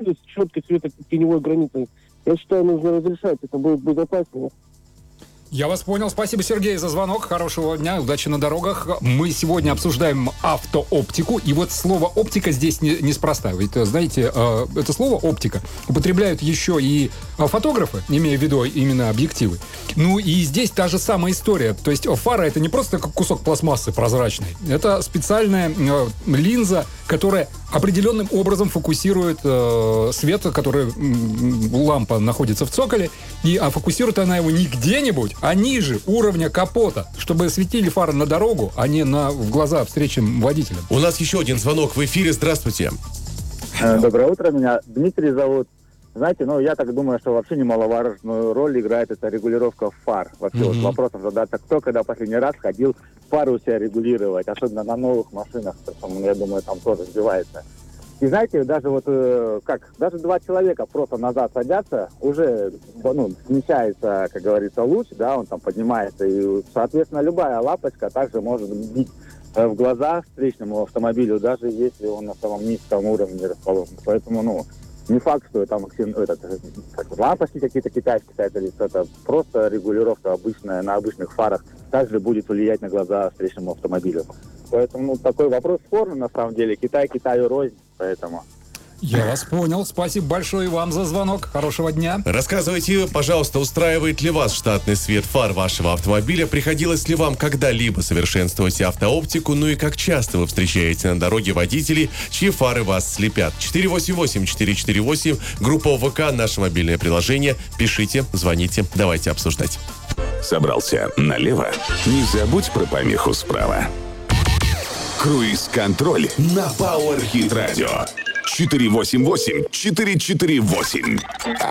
автомобиля с четкой цветотеневой границей. Я считаю, нужно разрешать, это будет безопаснее. Я вас понял. Спасибо, Сергей, за звонок. Хорошего дня, удачи на дорогах. Мы сегодня обсуждаем автооптику. И вот слово «оптика» здесь неспроста. Ведь, знаете, это слово «оптика» употребляют еще и фотографы, имея в виду именно объективы. Ну и здесь та же самая история. То есть фара — это не просто как кусок пластмассы прозрачный. Это специальная линза, которая определенным образом фокусирует свет, который лампа находится в цоколе. И фокусирует она его не где-нибудь, а ниже уровня капота, чтобы светили фары на дорогу, а не в глаза встречным водителям. У нас еще один звонок в эфире. Здравствуйте. Доброе утро, меня Дмитрий зовут. Знаете, я так думаю, что вообще немаловажную роль играет эта регулировка фар. Вообще вот вопросом задаться, кто когда последний раз ходил фары у себя регулировать, особенно на новых машинах, я думаю, там тоже сбивается. И знаете, даже даже два человека просто назад садятся, уже, смещается, как говорится, луч, да, он там поднимается, и, соответственно, любая лампочка также может бить в глаза встречному автомобилю, даже если он на самом низком уровне расположен. Поэтому, не факт, что там лампочки какие-то китайские стоят, или что-то, просто регулировка обычная, на обычных фарах также будет влиять на глаза встречному автомобилю. Поэтому такой вопрос спорный, на самом деле. Китай Китаю рознь, поэтому... Я вас понял. Спасибо большое вам за звонок. Хорошего дня. Рассказывайте, пожалуйста, устраивает ли вас штатный свет фар вашего автомобиля? Приходилось ли вам когда-либо совершенствовать автооптику? Ну и как часто вы встречаете на дороге водителей, чьи фары вас слепят? 488-448, группа ВК, наше мобильное приложение. Пишите, звоните, давайте обсуждать. Собрался налево? Не забудь про помеху справа. Круиз-контроль на Power Hit Radio. 488-448.